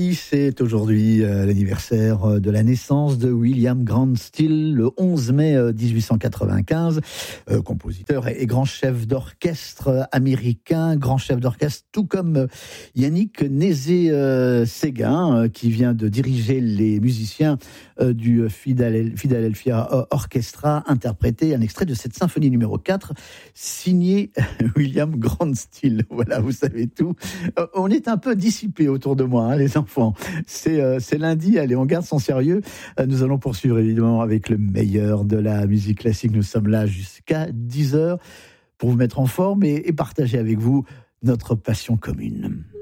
Lundi, c'est aujourd'hui l'anniversaire de la naissance de William Grant Still, le 11 mai 1895, compositeur et grand chef d'orchestre américain, grand chef d'orchestre, tout comme Yannick Nézet-Séguin, qui vient de diriger les musiciens du Philadelphia Orchestra, interpréter un extrait de cette symphonie numéro 4, signée William Grant Still. Voilà, vous savez tout. On est un peu dissipés autour de moi, les enfants. C'est lundi, allez, on garde son sérieux. Nous allons poursuivre évidemment avec le meilleur de la musique classique. Nous sommes là jusqu'à 10h pour vous mettre en forme et partager avec vous notre passion commune.